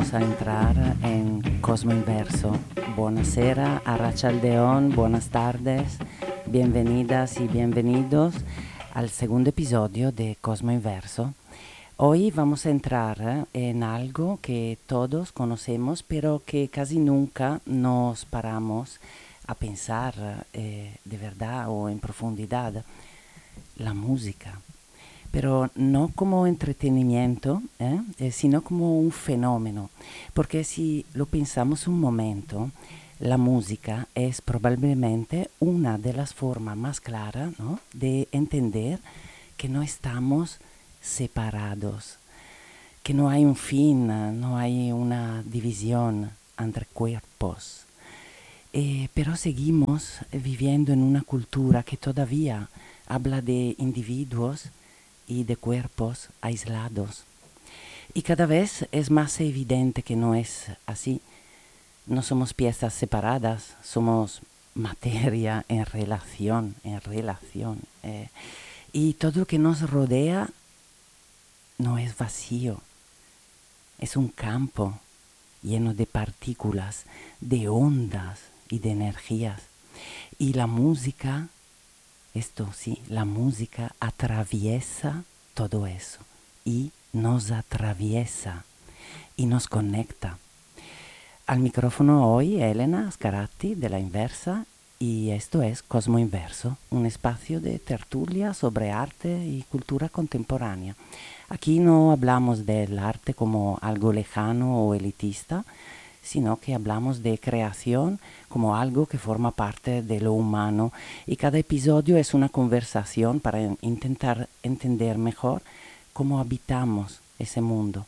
vamos a entrar en Cosmo Inverso. Buonasera a Rachaldeón, buenas tardes, bienvenidas y bienvenidos al segundo episodio de Cosmo Inverso. Hoy vamos a entrar en algo que todos conocemos, pero que casi nunca nos paramos a pensar de verdad o en profundidad: la música. Pero no como entretenimiento, sino como un fenómeno. Porque si lo pensamos un momento, la música es probablemente una de las formas más claras, ¿no?, de entender que no estamos separados, que no hay un fin, no hay una división entre cuerpos. Pero seguimos viviendo en una cultura que todavía habla de individuos y de cuerpos aislados. Y cada vez es más evidente que no es así. No somos piezas separadas, somos materia en relación, en relación. Y todo lo que nos rodea no es vacío, es un campo lleno de partículas, de ondas y de energías. Y la música, esto sí, la música atraviesa todo eso y nos atraviesa y nos conecta. Al micrófono hoy Elena Scaratti de La Inversa, y esto es Cosmo Inverso, un espacio de tertulia sobre arte y cultura contemporánea. Aquí no hablamos del arte como algo lejano o elitista, sino que hablamos de creación como algo que forma parte de lo humano, y cada episodio es una conversación para intentar entender mejor cómo habitamos ese mundo.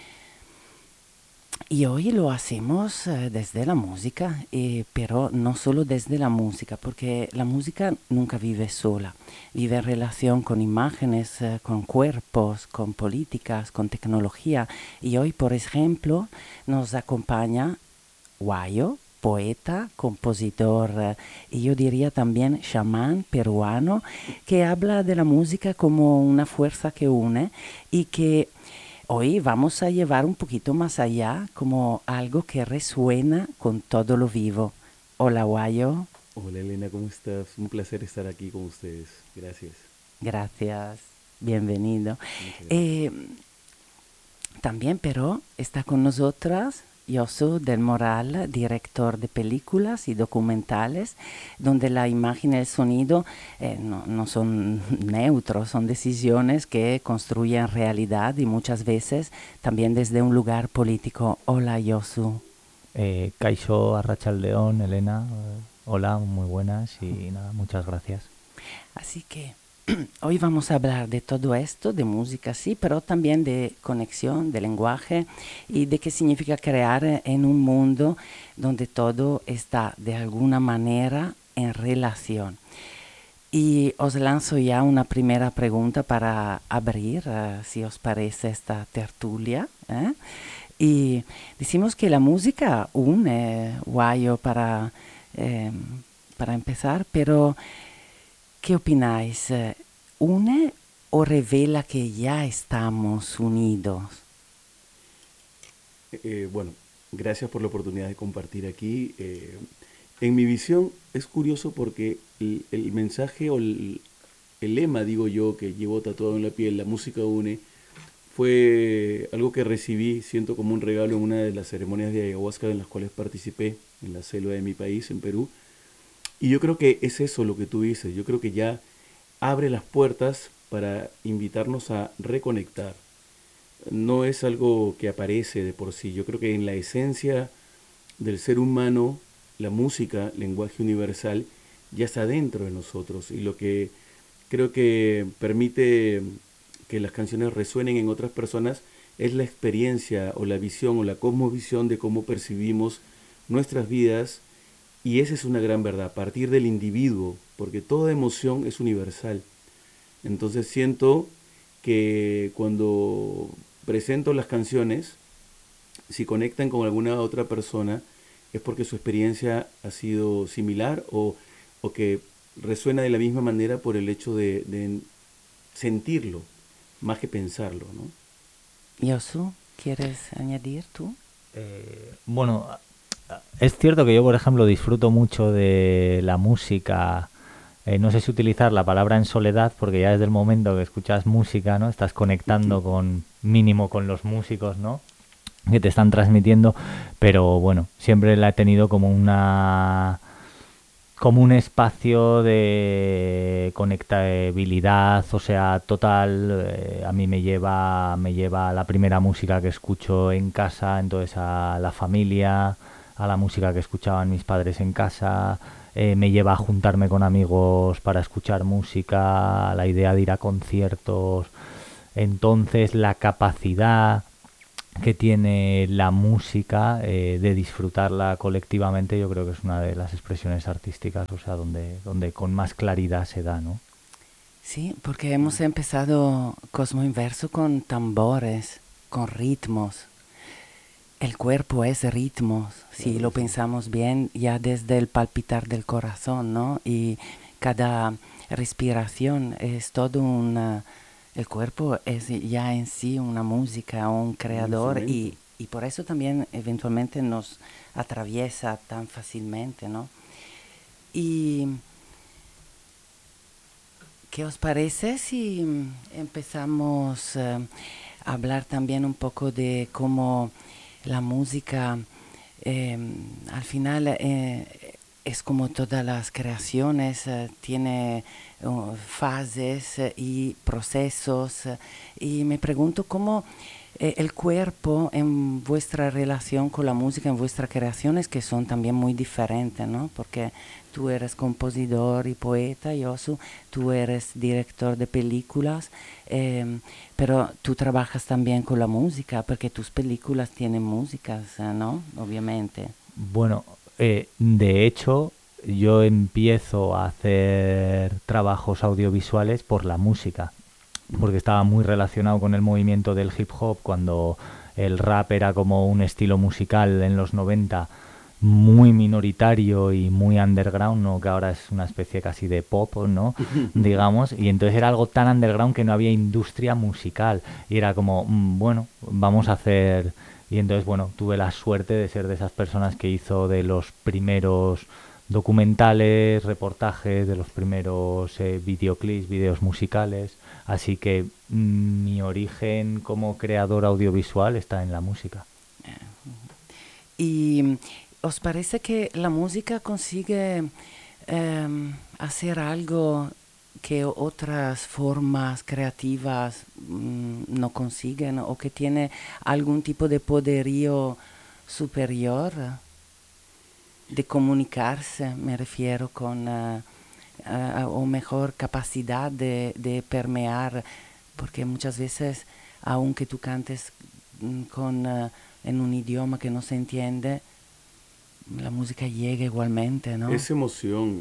Y hoy lo hacemos desde la música, pero no solo desde la música, porque la música nunca vive sola, vive en relación con imágenes, con cuerpos, con políticas, con tecnología. Y hoy, por ejemplo, nos acompaña Guayo, poeta, compositor y yo diría también chamán peruano, que habla de la música como una fuerza que une y que hoy vamos a llevar un poquito más allá, como algo que resuena con todo lo vivo. Hola, Guayo. Hola Elena, ¿cómo estás? Un placer estar aquí con ustedes. Gracias. Gracias. Bienvenido. Muchas gracias. Eh, También, pero, está con nosotras Yosu del Moral, director de películas y documentales, donde la imagen y el sonido no son neutros, son decisiones que construyen realidad y muchas veces también desde un lugar político. Hola, Yosu. Kaixo, Arrachaldeón, Elena, hola, muy buenas y nada, muchas gracias. Así que hoy vamos a hablar de todo esto, de música sí, pero también de conexión, de lenguaje y de qué significa crear en un mundo donde todo está de alguna manera en relación. Y os lanzo ya una primera pregunta para abrir, si os parece, esta tertulia. Y decimos que la música une, Guayo, eh, para empezar, pero ¿qué opináis? ¿Une o revela que ya estamos unidos? Bueno, gracias por la oportunidad de compartir aquí. En mi visión es curioso porque el mensaje o el lema, digo yo, que llevo tatuado en la piel, la música une, fue algo que recibí, siento como un regalo en una de las ceremonias de ayahuasca en las cuales participé en la selva de mi país, en Perú. Y yo creo que es eso lo que tú dices. Yo creo que ya abre las puertas para invitarnos a reconectar. No es algo que aparece de por sí. Yo creo que en la esencia del ser humano, la música, lenguaje universal, ya está dentro de nosotros. Y lo que creo que permite que las canciones resuenen en otras personas es la experiencia o la visión o la cosmovisión de cómo percibimos nuestras vidas. Y esa es una gran verdad, a partir del individuo, porque toda emoción es universal. Entonces siento que cuando presento las canciones, si conectan con alguna otra persona, es porque su experiencia ha sido similar o que resuena de la misma manera por el hecho de sentirlo, más que pensarlo, ¿no? Yosu, ¿quieres añadir tú? Bueno, es cierto que yo, por ejemplo, disfruto mucho de la música. No sé si utilizar la palabra en soledad, porque ya desde el momento que escuchas música, ¿no? Estás conectando con mínimo con los músicos, ¿no? Que te están transmitiendo, pero bueno, siempre la he tenido como un espacio de conectabilidad, o sea, total. A mí me lleva a la primera música que escucho en casa, entonces a la familia, a la música que escuchaban mis padres en casa, me lleva a juntarme con amigos para escuchar música, a la idea de ir a conciertos. Entonces la capacidad que tiene la música de disfrutarla colectivamente, yo creo que es una de las expresiones artísticas, o sea, donde con más claridad se da, ¿no? Sí, porque hemos empezado Cosmo Inverso con tambores, con ritmos. El cuerpo es ritmos, si Claro lo que sí. pensamos bien, ya desde el palpitar del corazón, ¿no? Y cada respiración es todo el cuerpo es ya en sí una música, un Un creador instrumento. y por eso también eventualmente nos atraviesa tan fácilmente, ¿no? Y ¿qué os parece si empezamos a hablar también un poco de cómo la música eh, al final es como todas las creaciones, tiene fases y procesos y me pregunto cómo el cuerpo en vuestra relación con la música, en vuestras creaciones que son también muy diferentes, ¿no? Porque tú eres compositor y poeta, Yosu, tú eres director de películas, pero tú trabajas también con la música, porque tus películas tienen músicas, ¿no? Obviamente. Bueno, de hecho, yo empiezo a hacer trabajos audiovisuales por la música, porque estaba muy relacionado con el movimiento del hip hop cuando el rap era como un estilo musical en los 90 muy minoritario y muy underground, ¿no? Que ahora es una especie casi de pop, ¿no? Digamos, y entonces era algo tan underground que no había industria musical y era como, bueno, vamos a hacer. Y entonces, bueno, tuve la suerte de ser de esas personas que hizo de los primeros documentales, reportajes, de los primeros videoclips, videos musicales. Así que mi origen como creador audiovisual está en la música. ¿Y os parece que la música consigue hacer algo que otras formas creativas no consiguen o que tiene algún tipo de poderío superior de comunicarse, me refiero con, o mejor capacidad de permear, porque muchas veces, aunque tú cantes en un idioma que no se entiende, la música llega igualmente, ¿no? Es emoción.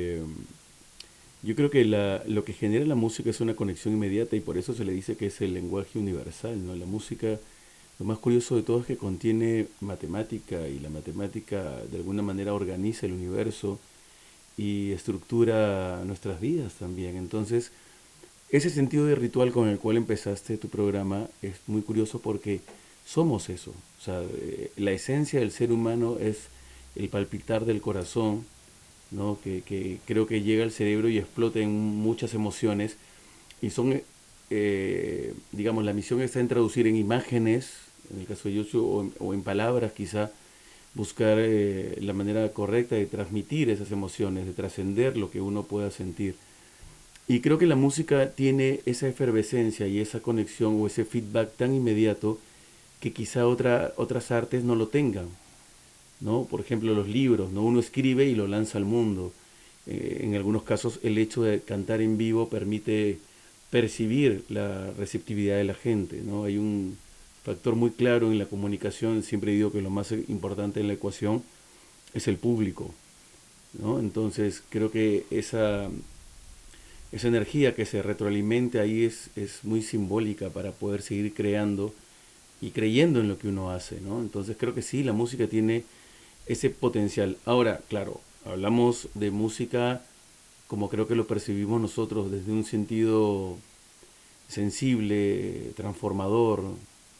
Yo creo que lo que genera la música es una conexión inmediata y por eso se le dice que es el lenguaje universal, ¿no? La música, lo más curioso de todo es que contiene matemática y la matemática de alguna manera organiza el universo y estructura nuestras vidas también. Entonces, ese sentido de ritual con el cual empezaste tu programa es muy curioso porque somos eso. O sea, la esencia del ser humano es el palpitar del corazón, ¿no? Que creo que llega al cerebro y explota en muchas emociones. Y son, digamos, la misión está en traducir en imágenes, en el caso de Yosu, o en palabras quizá, buscar la manera correcta de transmitir esas emociones, de trascender lo que uno pueda sentir. Y creo que la música tiene esa efervescencia y esa conexión o ese feedback tan inmediato que quizá otras artes no lo tengan, ¿no? Por ejemplo, los libros, ¿no? Uno escribe y lo lanza al mundo. En algunos casos el hecho de cantar en vivo permite percibir la receptividad de la gente, ¿no? Hay un factor muy claro en la comunicación, siempre digo que lo más importante en la ecuación es el público, ¿no? Entonces creo que esa energía que se retroalimenta ahí es muy simbólica para poder seguir creando y creyendo en lo que uno hace, ¿no? Entonces creo que sí, la música tiene ese potencial. Ahora, claro, hablamos de música como creo que lo percibimos nosotros, desde un sentido sensible, transformador,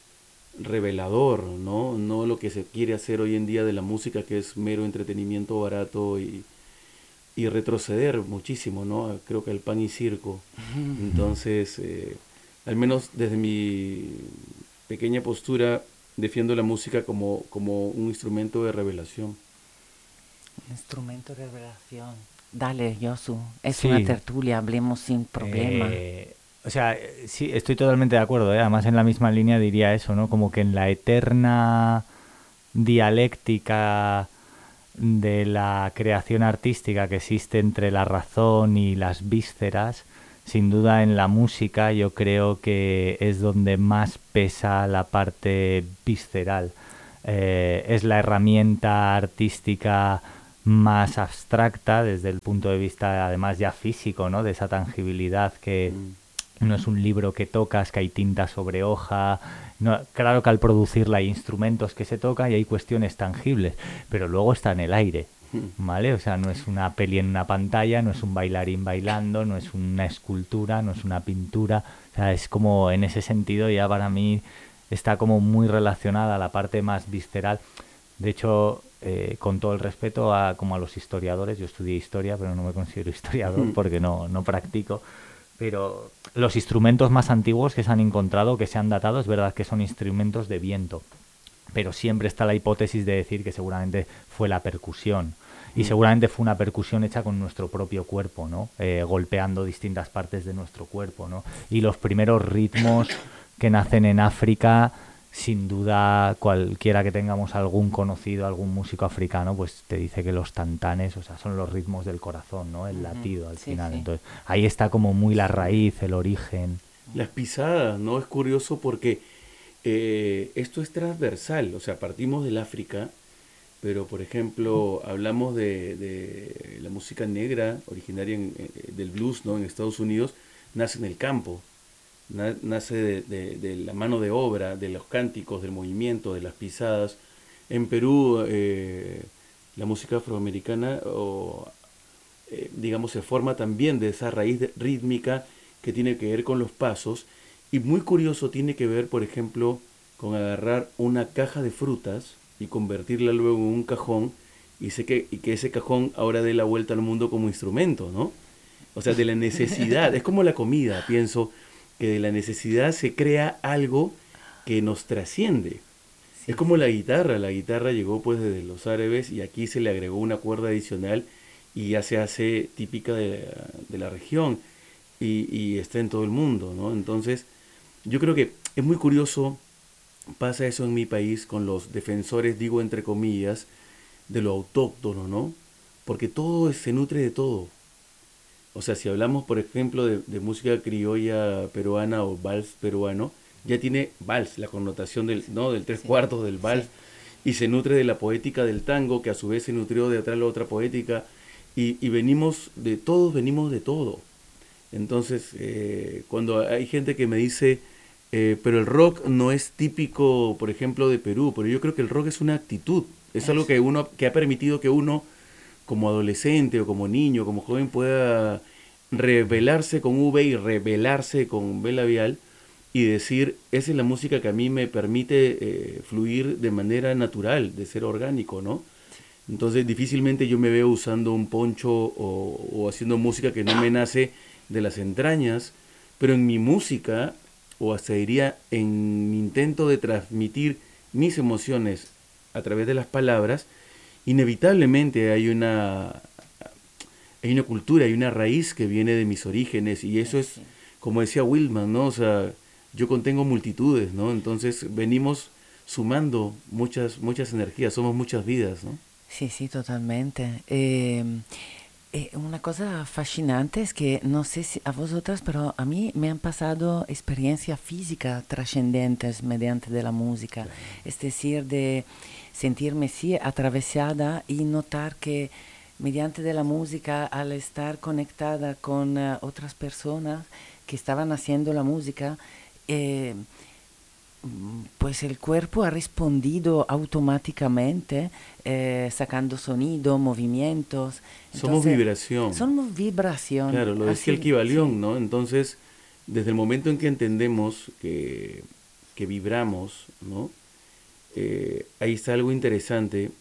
revelador, ¿no? No lo que se quiere hacer hoy en día de la música, que es mero entretenimiento barato y retroceder muchísimo, ¿no? Creo que al pan y circo. Entonces, al menos desde mi pequeña postura, defiendo la música como un instrumento de revelación. Instrumento de revelación. Dale, Yosu, es una Sí, tertulia, hablemos sin problema. o sea, sí, estoy totalmente de acuerdo, ¿eh? Además, en la misma línea diría eso, ¿no? Como que en la eterna dialéctica de la creación artística que existe entre la razón y las vísceras, sin duda en la música yo creo que es donde más pesa la parte visceral. Es la herramienta artística más abstracta desde el punto de vista además ya físico, ¿no? De esa tangibilidad que Mm, no es un libro que tocas, que hay tinta sobre hoja. No, claro que al producirla hay instrumentos que se tocan y hay cuestiones tangibles, pero luego está en el aire, mm. ¿vale? O sea, no es una peli en una pantalla, no es un bailarín bailando, no es una escultura, no es una pintura. O sea, es como en ese sentido ya para mí está como muy relacionada a la parte más visceral. De hecho, con todo el respeto a, como a los historiadores, yo estudié historia, pero no me considero historiador porque no practico. Pero los instrumentos más antiguos que se han encontrado, que se han datado, es verdad que son instrumentos de viento. Pero siempre está la hipótesis de decir que seguramente fue la percusión. Y Mm. seguramente fue una percusión hecha con nuestro propio cuerpo, ¿no? Golpeando distintas partes de nuestro cuerpo, ¿no? Y los primeros ritmos que nacen en África, sin duda, cualquiera que tengamos algún conocido, algún músico africano, pues te dice que los tantanes, o sea, son los ritmos del corazón, ¿no? El Ujú, latido al sí, final. sí. Entonces, ahí está como muy la Sí. raíz, el origen. Las pisadas, ¿no? Es curioso porque esto es transversal, o sea, partimos del África, pero por ejemplo, hablamos de la música negra, originaria del blues, ¿no? En Estados Unidos, nace en el campo, nace de la mano de obra, de los cánticos, del movimiento, de las pisadas. En Perú, la música afroamericana, digamos, se forma también de esa raíz rítmica que tiene que ver con los pasos. Y muy curioso tiene que ver, por ejemplo, con agarrar una caja de frutas y convertirla luego en un cajón y que ese cajón ahora dé la vuelta al mundo como instrumento, ¿no? O sea, de la necesidad, es como la comida, pienso, que de la necesidad se crea algo que nos trasciende. Es Sí, como sí. la guitarra llegó pues desde los árabes y aquí se le agregó una cuerda adicional y ya se hace típica de la región y está en todo el mundo, ¿no? Entonces, yo creo que es muy curioso, pasa eso en mi país con los defensores, digo entre comillas, de lo autóctono, ¿no? Porque se nutre de todo. O sea, si hablamos, por ejemplo, de música criolla peruana o vals peruano, ya tiene vals, la connotación del, ¿no? Del tres Sí, cuartos del vals, sí. y se nutre de la poética del tango, que a su vez se nutrió de otra poética, y venimos de todos, venimos de todo. Entonces, cuando hay gente que me dice, pero el rock no es típico, por ejemplo, de Perú, pero yo creo que el rock es una actitud, es algo Eso. que uno, que ha permitido que uno como adolescente o como niño, como joven, pueda revelarse con V y revelarse con B labial y decir, esa es la música que a mí me permite fluir de manera natural, de ser orgánico, ¿no? Entonces difícilmente yo me veo usando un poncho o haciendo música que no me nace de las entrañas, pero en mi música, o hasta diría en mi intento de transmitir mis emociones a través de las palabras, inevitablemente hay una cultura, hay una raíz que viene de mis orígenes y eso es, Sí. como decía Wilman, ¿no? O sea, yo contengo multitudes, ¿no? Entonces venimos sumando muchas energías, somos muchas vidas, ¿no? Sí, sí, totalmente. Una cosa fascinante es que no sé si a vosotras, pero a mí me han pasado experiencias físicas trascendentes mediante de la música. Claro. Es decir, de sentirme sí atravesada y notar que mediante de la música, al estar conectada con otras personas que estaban haciendo la música, eh, pues el cuerpo ha respondido automáticamente, sacando sonido, movimientos. Somos Entonces, vibración. somos vibración, Claro, lo decía el así, sí, Kybalión, ¿no? Entonces, desde el momento en que entendemos que que vibramos, ¿no? Ahí está algo interesante,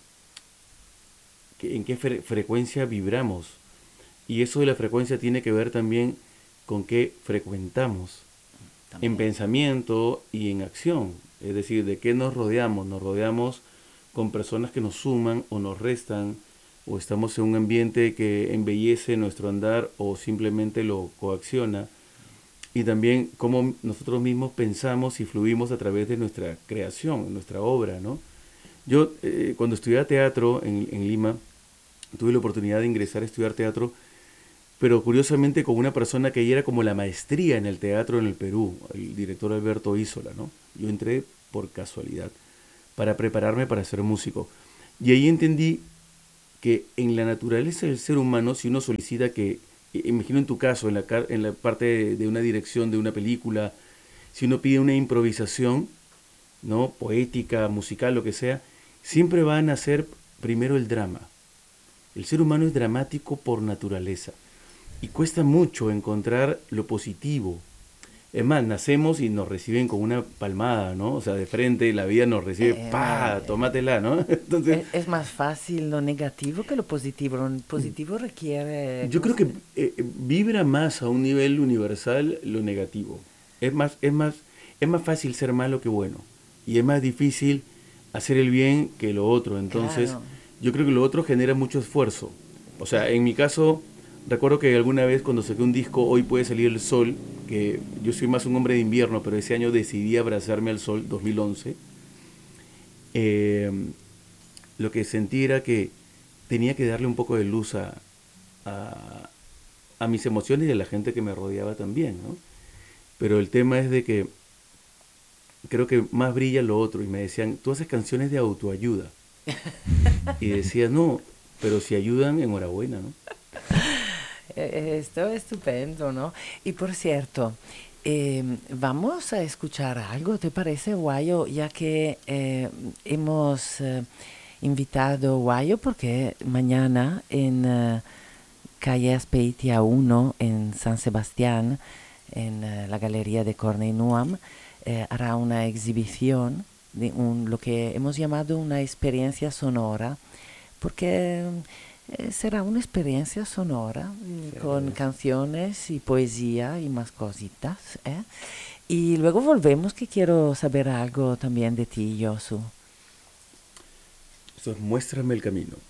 en qué frecuencia vibramos. Y eso de la frecuencia tiene que ver también con qué frecuentamos, También. en pensamiento y en acción. Es decir, de qué nos rodeamos. Nos rodeamos con personas que nos suman o nos restan, o estamos en un ambiente que embellece nuestro andar o simplemente lo coacciona. Y también cómo nosotros mismos pensamos y fluimos a través de nuestra creación, nuestra obra, ¿no? Yo, cuando estudiaba teatro en Lima, tuve la oportunidad de ingresar a estudiar teatro, pero curiosamente con una persona que ella era como la maestría en el teatro en el Perú, el director Alberto Isola, ¿no? Yo entré por casualidad para prepararme para ser músico. Y ahí entendí que en la naturaleza del ser humano, si uno solicita que, imagino en tu caso, en la parte de una dirección de una película, si uno pide una improvisación, ¿no? Poética, musical, lo que sea, siempre va a nacer primero el drama. El ser humano es dramático por naturaleza y cuesta mucho encontrar lo positivo. Es más, nacemos y nos reciben con una palmada, ¿no? O sea, de frente la vida nos recibe, ¡pa! Tómatela, ¿no? Entonces, Es más fácil lo negativo que lo positivo. Lo positivo requiere, yo ¿cómo creo se que dice? vibra más a un nivel universal lo negativo. Es más, es más, es más fácil ser malo que bueno. Y es más difícil hacer el bien que lo otro. Entonces, Claro. yo creo que lo otro genera mucho esfuerzo. O sea, en mi caso, recuerdo que alguna vez cuando saqué un disco, Hoy puede salir el sol, que yo soy más un hombre de invierno, pero ese año decidí abrazarme al sol, 2011. eh, lo que sentí era que tenía que darle un poco de luz a, a mis emociones y a la gente que me rodeaba también, ¿no? Pero el tema es de que creo que más brilla lo otro y me decían, tú haces canciones de autoayuda. Y decía, no, pero si ayudan, enhorabuena, ¿no? Esto es estupendo, ¿no? Y por cierto, vamos a escuchar algo, ¿te parece, Guayo? Ya que hemos invitado a Guayo porque mañana en calle Aspeitia 1 en San Sebastián, en la Galería de Corney Nuam, hará una exhibición de lo que hemos llamado una experiencia sonora, porque será una experiencia sonora con Es- canciones y poesía y más cositas, ¿eh? Y luego volvemos que quiero saber algo también de ti, Yosu. Eso es Muéstrame el camino.